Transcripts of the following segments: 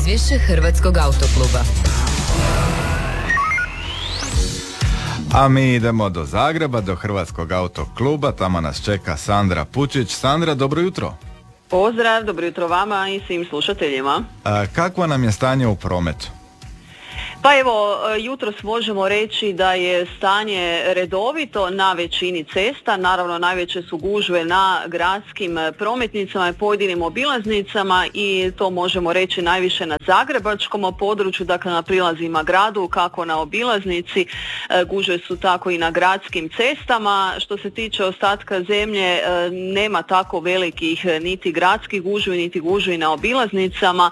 izvješće Hrvatskog autokluba. A mi idemo do Zagreba, do Hrvatskog autokluba, tamo nas čeka Sandra Pučić. Sandra, dobro jutro. Pozdrav, dobro jutro vama i svim slušateljima. Kakvo nam je stanje u prometu? Pa evo, jutros možemo reći da je stanje redovito na većini cesta, naravno najveće su gužve na gradskim prometnicama i pojedinim obilaznicama i to možemo reći najviše na zagrebačkom području, dakle na prilazima gradu, kako na obilaznici, gužve su tako i na gradskim cestama. Što se tiče ostatka zemlje, nema tako velikih niti gradskih gužvi, niti gužvi na obilaznicama.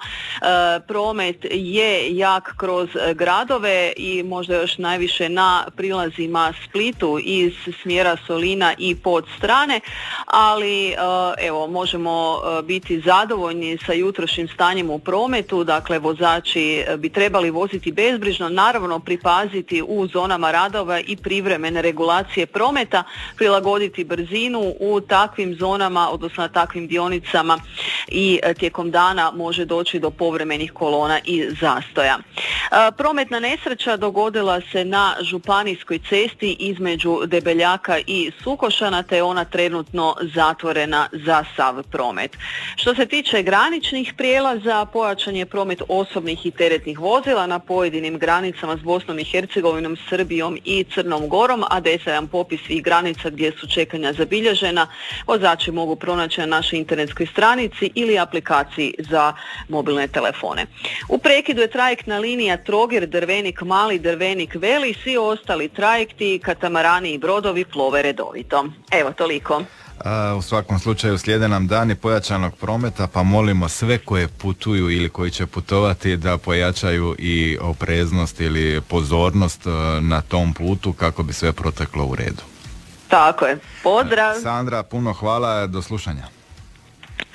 Promet je jak kroz gradove i možda još najviše na prilazima Splitu iz smjera Solina i Podstrane, ali evo možemo biti zadovoljni sa jutrošnjim stanjem u prometu, dakle vozači bi trebali voziti bezbrižno, naravno pripaziti u zonama radova i privremene regulacije prometa, prilagoditi brzinu u takvim zonama, odnosno na takvim dionicama i tijekom dana može doći do povremenih kolona i zastoja. Prometna nesreća dogodila se na županijskoj cesti između Debeljaka i Sukošana, te je ona trenutno zatvorena za sav promet. Što se tiče graničnih prijelaza, pojačan je promet osobnih i teretnih vozila na pojedinim granicama s Bosnom i Hercegovinom, Srbijom i Crnom Gorom, a detaljan popis svih granica gdje su čekanja zabilježena vozači mogu pronaći na našoj internetskoj stranici ili aplikaciji za mobilne telefone. U prekidu je trajektna linija Trogir, Drvenik Mali, Drvenik Veli, svi ostali trajekti, katamarani i brodovi plove redovito. Evo, toliko. U svakom slučaju slijede nam dani pojačanog prometa, pa molimo sve koje putuju ili koji će putovati da pojačaju i opreznost ili pozornost na tom putu kako bi sve proteklo u redu. Tako je. Pozdrav! Sandra, puno hvala, do slušanja.